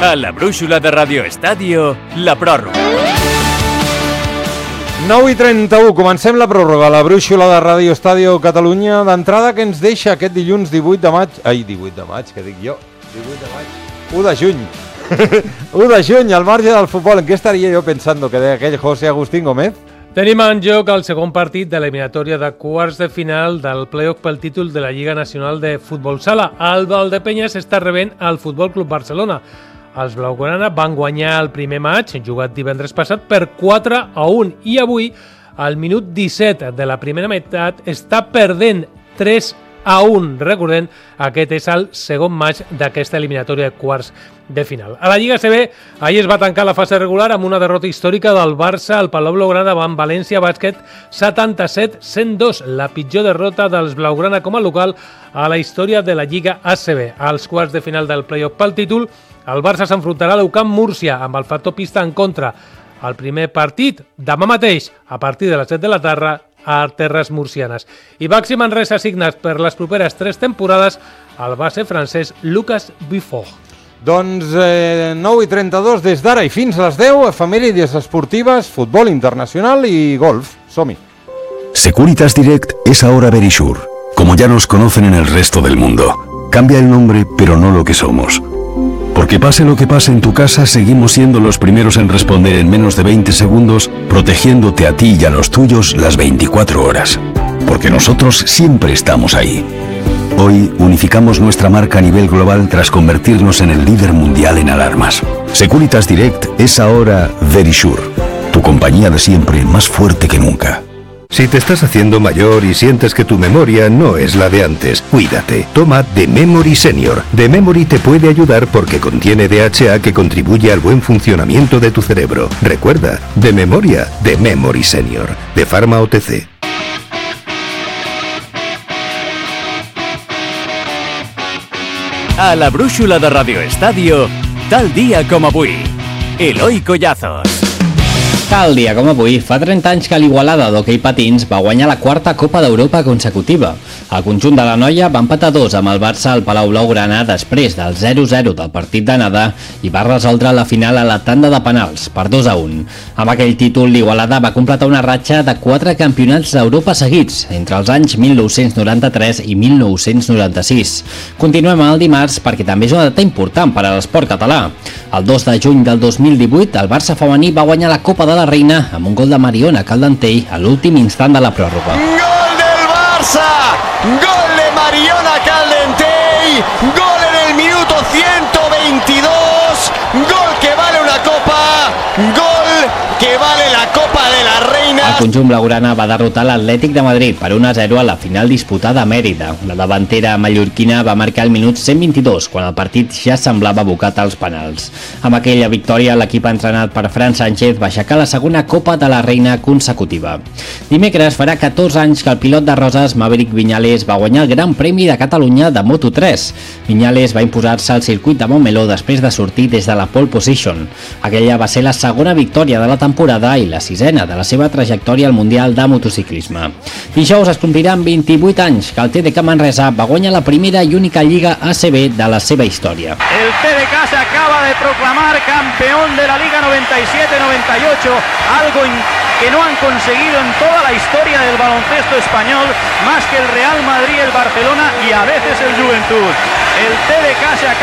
A la brúixola de Radio Estadio, la pròrroga. 9:31, comencem la pròrroga, la brúixola de Radio Estadio Catalunya, d'entrada que ens deixa aquest dilluns 18 de maig, què dic jo? 18 de maig, 1 de juny, 1 de juny, al marge del futbol. ¿En qué estaría yo pensando que de aquell José Agustín Gómez? Tenim en joc el segon partit de l'eliminatòria de quarts de final del play-off pel títol de la Lliga Nacional de Futbol Sala. El Valdepenyes està rebent el Futbol Club Barcelona. Els blaugrana van guanyar el primer maig, jugat divendres passat, per 4-1 i avui, al minut 17 de la primera meitat, està perdent 3-1. Recordem, aquest és el segon maig d'aquesta eliminatòria de quarts de final. A la Lliga CB, ahir es va tancar la fase regular amb una derrota històrica del Barça al Palau Blaugrana davant València Bàsquet 77-102, la pitjor derrota dels blaugrana com a local a la història de la Lliga ACB. Als quarts de final del play-off pel títol, el Barça s'enfrontarà a l'Eucamp Múrcia amb el factor pista en contra. El primer partit, demà mateix, a partir de les 7 de la tarda, a terres murcianes. I Baxi Manresa assignat per les properes 3 temporades al base francès Lucas Buffon. Doncs 9:32, des d'ara i fins a les 10, efemèrides esportives, futbol internacional i golf. Som-hi. Securitas Direct es ahora Verisure, como ya nos conocen en el resto del mundo. Cambia el nombre, pero no lo que somos. Porque pase lo que pase en tu casa, seguimos siendo los primeros en responder en menos de 20 segundos, protegiéndote a ti y a los tuyos las 24 horas. Porque nosotros siempre estamos ahí. Hoy unificamos nuestra marca a nivel global tras convertirnos en el líder mundial en alarmas. Securitas Direct es ahora Verisure, tu compañía de siempre más fuerte que nunca. Si te estás haciendo mayor y sientes que tu memoria no es la de antes, cuídate. Toma The Memory Senior. The Memory te puede ayudar porque contiene DHA que contribuye al buen funcionamiento de tu cerebro. Recuerda, de memoria, The Memory Senior. De Pharma OTC. A la brúixola de Radio Estadio, tal dia com avui. Eloi Collazos. Tal dia com avui, fa 30 anys que l'Igualada d'hoquei patins va guanyar la quarta Copa d'Europa consecutiva. El conjunt de la noia va empatar 2 amb el Barça al Palau Blaugrana després del 0-0 del partit d'anada i va resoldre la final a la tanda de penals per 2-1. Amb aquell títol, l'Igualada va completar una ratxa de 4 campionats d'Europa seguits entre els anys 1993 i 1996. Continuem el dimarts perquè també és una data important per a l'esport català. El 2 de juny del 2018, el Barça femení va guanyar la Copa de la Reina amb un gol de Mariona Caldentey a l'últim instant de la pròrroga. ¡Gol del Barça! ¡Gol de Mariona Caldentey! ¡Gol en el minuto 122! ¡Gol que vale una copa! ¡Gol que vale la Copa de la Reina! El conjunt blaugrana va derrotar l'Atlètic de Madrid per 1-0 a la final disputada a Mèrida. La davantera mallorquina va marcar el minut 122, quan el partit ja semblava abocat als penals. Amb aquella victòria, l'equip entrenat per Fran Sánchez va aixecar la segona Copa de la Reina consecutiva. Dimecres farà 14 anys que el pilot de Roses, Maverick Viñales, va guanyar el Gran Premi de Catalunya de Moto3. Viñales va imposar-se al circuit de Montmeló després de sortir des de la pole position. Aquella va ser la segona victòria de la temporada i la 6ena de la seva trajectòria al Mundial de Motociclisme. Dijous es compliran 28 anys que el TDK Manresa va guanyar la primera i única Lliga ACB de la seva història. El TDK se acaba de proclamar campeón de la Liga 97-98, algo que no han conseguido en toda la historia del baloncesto español, más que el Real Madrid, el Barcelona y a veces el Juventud. El TDK se acaba